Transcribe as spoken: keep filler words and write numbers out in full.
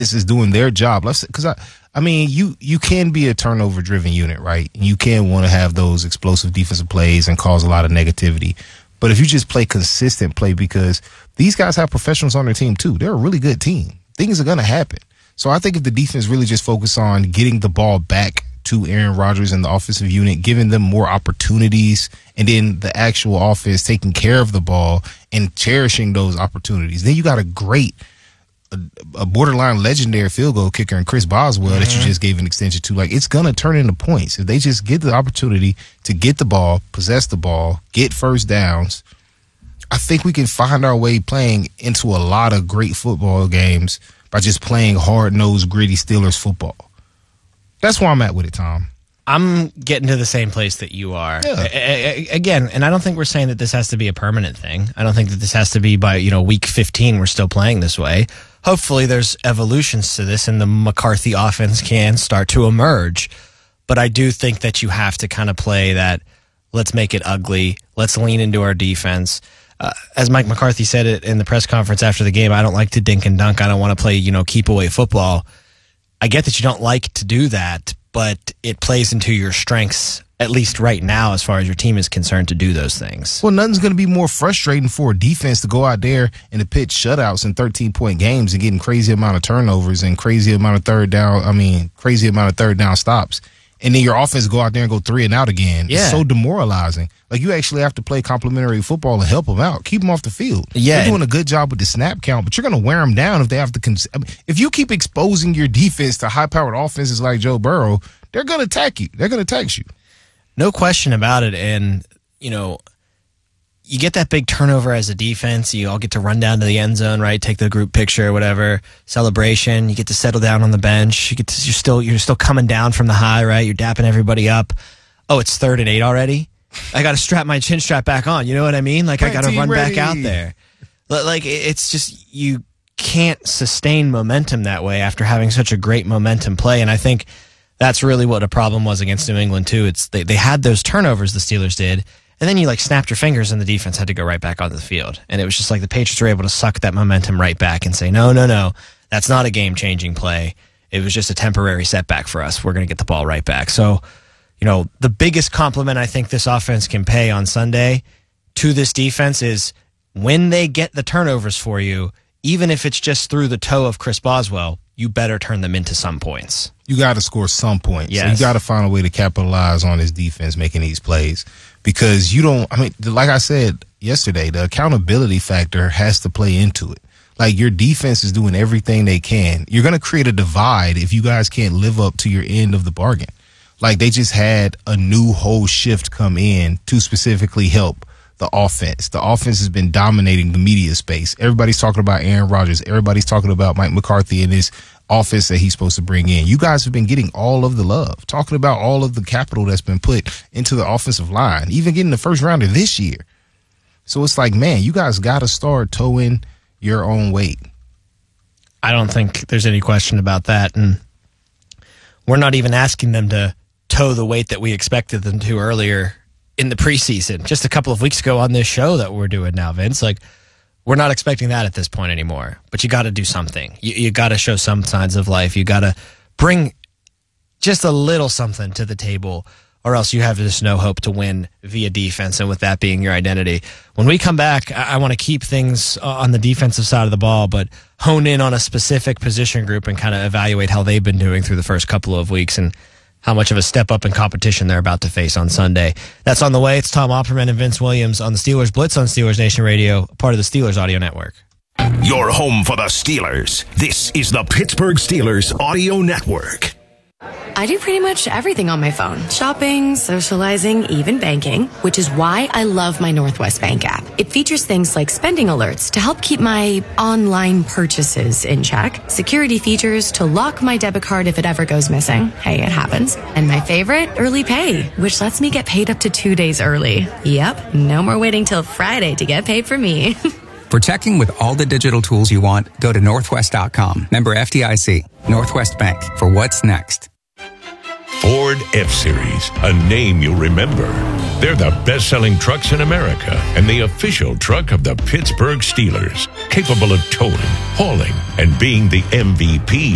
this is doing their job. Let's because I, I mean, you you can be a turnover driven unit, right? You can want to have those explosive defensive plays and cause a lot of negativity. But if you just play consistent play, because these guys have professionals on their team too, they're a really good team. Things are going to happen. So I think if the defense really just focus on getting the ball back to Aaron Rodgers and the offensive unit, giving them more opportunities, and then the actual offense taking care of the ball and cherishing those opportunities, then you got a great, a, a borderline legendary field goal kicker in Chris Boswell mm-hmm. that you just gave an extension to. Like, it's going to turn into points. If they just get the opportunity to get the ball, possess the ball, get first downs, I think we can find our way playing into a lot of great football games by just playing hard-nosed, gritty Steelers football. That's where I'm at with it, Tom. I'm getting to the same place that you are. Yeah. A- a- again, and I don't think we're saying that this has to be a permanent thing. I don't think that this has to be by, you know, week fifteen we're still playing this way. Hopefully there's evolutions to this and the McCarthy offense can start to emerge. But I do think that you have to kind of play that, let's make it ugly, let's lean into our defense. Uh, as Mike McCarthy said it in the press conference after the game, I don't like to dink and dunk. I don't want to play, you know, keep away football. I get that you don't like to do that, but it plays into your strengths, at least right now, as far as your team is concerned, to do those things. Well, nothing's going to be more frustrating for a defense to go out there and to pitch shutouts and thirteen-point games and getting crazy amount of turnovers and crazy amount of third down, I mean, crazy amount of third down stops. And then your offense go out there and go three and out again. Yeah. It's so demoralizing. Like, you actually have to play complimentary football and help them out. Keep them off the field. Yeah. They're doing a good job with the snap count, but you're going to wear them down if they have to. Cons- I mean, if you keep exposing your defense to high-powered offenses like Joe Burrow, they're going to attack you. They're going to tax you. No question about it. And, you know, you get that big turnover as a defense. You all get to run down to the end zone, right? Take the group picture or whatever, celebration. You get to settle down on the bench. You get to, you're still you're still coming down from the high, right? You're dapping everybody up. Oh, it's third and eight already. I got to strap my chin strap back on. You know what I mean? Like, I got to run ready. back out there. Like, it's just, you can't sustain momentum that way after having such a great momentum play. And I think that's really what a problem was against New England too. It's they, they had those turnovers, the Steelers did. And then you like snapped your fingers and the defense had to go right back onto the field. And it was just like the Patriots were able to suck that momentum right back and say, no, no, no, that's not a game-changing play. It was just a temporary setback for us. We're going to get the ball right back. So, you know, the biggest compliment I think this offense can pay on Sunday to this defense is when they get the turnovers for you, even if it's just through the toe of Chris Boswell, you better turn them into some points. You got to score some points. Yes. So you got to find a way to capitalize on this defense making these plays. Because you don't, I mean, like I said yesterday, the accountability factor has to play into it. Like, your defense is doing everything they can. You're going to create a divide if you guys can't live up to your end of the bargain. Like, they just had a new whole shift come in to specifically help the offense. The offense has been dominating the media space. Everybody's talking about Aaron Rodgers. Everybody's talking about Mike McCarthy and his offense that he's supposed to bring in. You guys have been getting all of the love, talking about all of the capital that's been put into the offensive line, even getting the first rounder this year. So it's like, man, you guys got to start towing your own weight. I don't think there's any question about that. And we're not even asking them to toe the weight that we expected them to earlier in the preseason, just a couple of weeks ago on this show that we're doing now, Vince. Like, we're not expecting that at this point anymore, but you got to do something. You, you got to show some signs of life. You got to bring just a little something to the table, or else you have just no hope to win via defense, and with that being your identity. When we come back, I, I want to keep things on the defensive side of the ball, but hone in on a specific position group and kind of evaluate how they've been doing through the first couple of weeks and how much of a step up in competition they're about to face on Sunday. That's on the way. It's Tom Opperman and Vince Williams on the Steelers Blitz on Steelers Nation Radio, part of the Steelers Audio Network. Your home for the Steelers. This is the Pittsburgh Steelers Audio Network. I do pretty much everything on my phone. Shopping, socializing, even banking, which is why I love my Northwest Bank app. It features things like spending alerts to help keep my online purchases in check, security features to lock my debit card if it ever goes missing. Hey, it happens. And my favorite, early pay, which lets me get paid up to two days early. Yep, no more waiting till Friday to get paid for me. For checking with all the digital tools you want, go to northwest dot com. Member F D I C. Northwest Bank. For what's next. Ford F-Series, a name you'll remember. They're the best-selling trucks in America and the official truck of the Pittsburgh Steelers, capable of towing, hauling, and being the M V P